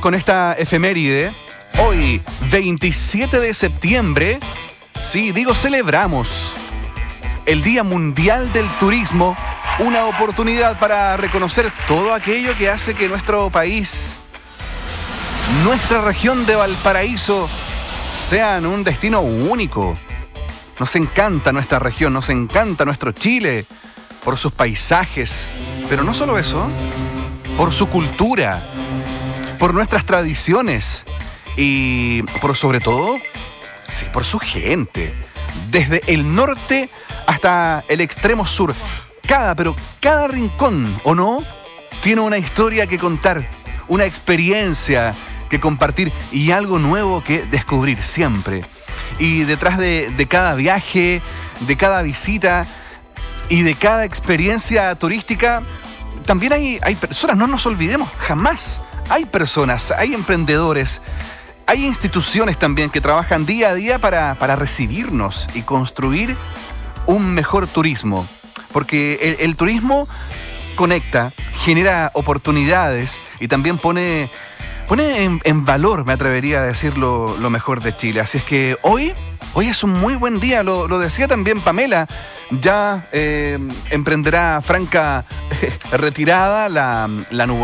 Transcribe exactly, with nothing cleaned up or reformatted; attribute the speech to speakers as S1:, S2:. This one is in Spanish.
S1: con esta efeméride. Hoy, veintisiete de septiembre, sí, digo celebramos el Día Mundial del Turismo, una oportunidad para reconocer todo aquello que hace que nuestro país, nuestra región de Valparaíso, sean un destino único. Nos encanta nuestra región, nos encanta nuestro Chile, por sus paisajes, pero no solo eso, por su cultura, por nuestras tradiciones y por sobre todo, sí, por su gente. Desde el norte hasta el extremo sur, cada, pero cada rincón, ¿o no?, tiene una historia que contar, una experiencia que compartir y algo nuevo que descubrir siempre. Y detrás de, de cada viaje, de cada visita y de cada experiencia turística, también hay, hay personas, no nos olvidemos, jamás. Hay personas, hay emprendedores, hay instituciones también que trabajan día a día para, para recibirnos y construir un mejor turismo. Porque el, el turismo conecta, genera oportunidades y también pone, pone en, en valor, me atrevería a decir, lo, lo mejor de Chile. Así es que hoy, hoy es un muy buen día, lo, lo decía también Pamela. Ya eh, emprenderá franca retirada la, la nubosidad.